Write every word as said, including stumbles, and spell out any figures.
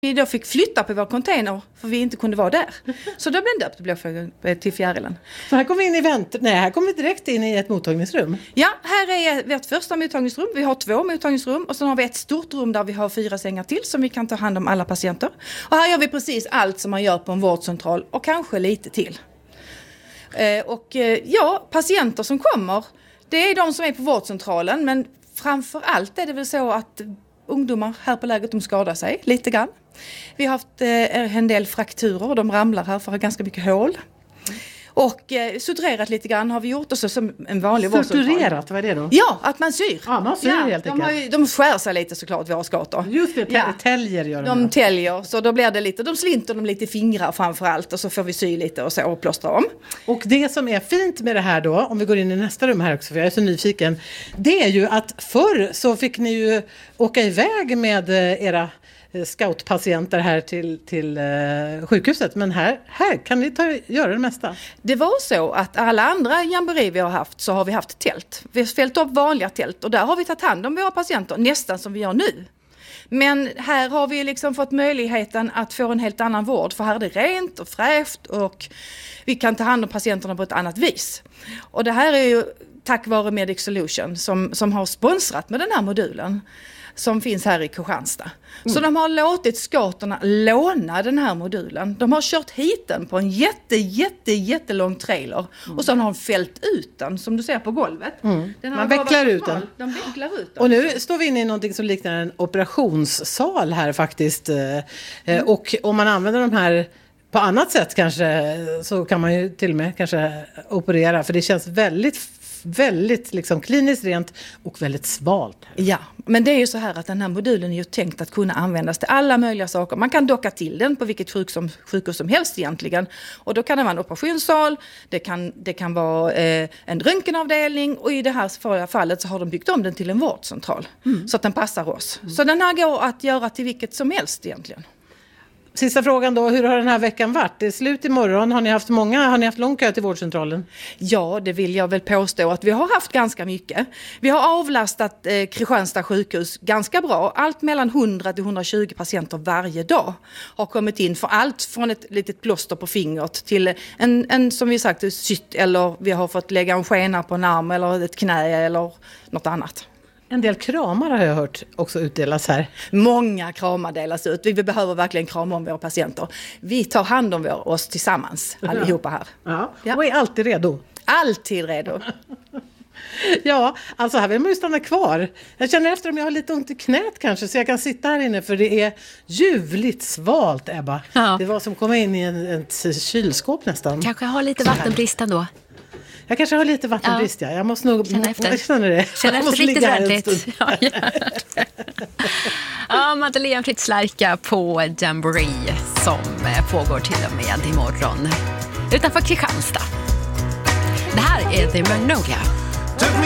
Vi då fick flytta på vår container för vi inte kunde vara där. Så då blev den döpt Blåfågeln till Fjärilen. Så här kommer vi in i vänt... Nej, här kommer vi direkt in i ett mottagningsrum. Ja, här är vårt första mottagningsrum. Vi har två mottagningsrum och sen har vi ett stort rum där vi har fyra sängar till som vi kan ta hand om alla patienter. Och här gör vi precis allt som man gör på en vårdcentral och kanske lite till. Eh, och eh, ja, patienter som kommer, det är de som är på vårdcentralen, men framför allt är det väl så att ungdomar här på läget, de skadar sig lite grann. Vi har haft eh, en del frakturer och de ramlar här för ganska mycket hål. Och eh, suturerat lite grann har vi gjort. Och så som en vanlig suturerat, vad är det då? Ja, att man syr. Ja, man syr ja, helt de, har ju, de skär sig lite såklart, våra skator. Just det, ja. täljer gör de. De täljer, så då blir det lite, de slinter dem lite i fingrar framförallt. Och så får vi sy lite och så och plåstra om. Och det som är fint med det här då, om vi går in i nästa rum här också, för jag är så nyfiken. Det är ju att förr så fick ni ju åka iväg med era scoutpatienter här till, till uh, sjukhuset. Men här, här kan ni ta, göra det mesta. Det var så att alla andra jamboree vi har haft så har vi haft tält. Vi har fällt upp vanliga tält och där har vi tagit hand om våra patienter nästan som vi gör nu. Men här har vi liksom fått möjligheten att få en helt annan vård. För här är det rent och fräscht och vi kan ta hand om patienterna på ett annat vis. Och det här är ju tack vare Medic Solution som, som har sponsrat med den här modulen. Som finns här i Kristianstad. Mm. Så de har låtit skatorna låna den här modulen. De har kört hit den på en jätte, jätte, jättelång trailer. Mm. Och så har de fällt ut den som du ser på golvet. Mm. Man vecklar ut den. De vecklar ut den. Och nu står vi inne i någonting som liknar en operationssal här faktiskt. Mm. Och om man använder de här på annat sätt kanske så kan man ju till och med kanske operera. För det känns väldigt väldigt liksom kliniskt rent och väldigt svalt. Ja, men det är ju så här att den här modulen är ju tänkt att kunna användas till alla möjliga saker. Man kan docka till den på vilket sjuk som, sjukhus som helst egentligen. Och då kan det vara en operationssal, det kan, det kan vara eh, en röntgenavdelning och i det här fallet så har de byggt om den till en vårdcentral. Mm. Så att den passar oss. Mm. Så den här går att göra till vilket som helst egentligen. Sista frågan då, hur har den här veckan varit? Det är slut imorgon. Har ni haft många, har ni haft lång kö till vårdcentralen? Ja, det vill jag väl påstå att vi har haft ganska mycket. Vi har avlastat eh, Kristianstad sjukhus ganska bra. Allt mellan hundra till hundratjugo patienter varje dag har kommit in för allt från ett litet plåster på fingret till en, en som vi sagt, sytt eller vi har fått lägga en skena på en arm eller ett knä eller något annat. En del kramar har jag hört också utdelas här. Många kramar delas ut. Vi behöver verkligen krama om våra patienter. Vi tar hand om vår, oss tillsammans allihopa här. Ja. Ja. Och är alltid redo. Alltid redo. Ja, alltså här vill man ju stanna kvar. Jag känner efter om jag har lite ont i knät kanske så jag kan sitta här inne för det är ljuvligt svalt, Ebba. Ja. Det var som att komma in i en, ett kylskåp nästan. Kanske har lite vattenbrist ändå. Jag kanske har lite vattenbrist, ja. ja. Jag måste nog... Känna efter. Jag känner det. Känna efter riktigt ordentligt. Ja, ja. ja, Madeleine Fritz Lärka på Jamboree som pågår till och med imorgon utanför Kristianstad. Det här är The Magnolia.